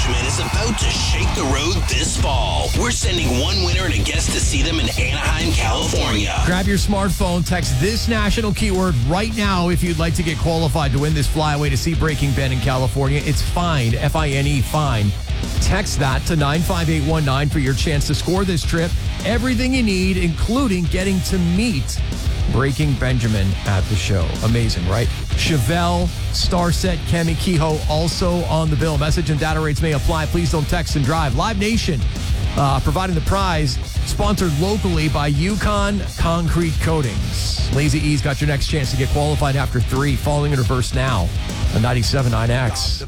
Sportsman is about to shake the road this fall. We're sending one winner and a guest to see them in Anaheim, California. Grab your smartphone, text this national keyword right now if you'd like to get qualified to win this flyaway to see Breaking Ben in California. It's FINE, F-I-N-E, FINE. Text that to 95819 for your chance to score this trip. Everything you need, including getting to meet Breaking Benjamin at the show. Amazing, right? Chevelle, Starset, Kemi, Kehoe also on the bill. Message and data rates may apply. Please don't text and drive. Live Nation providing the prize, sponsored locally by Yukon Concrete Coatings. Lazy E's got your next chance to get qualified after 3. Falling in reverse now on 97.9X.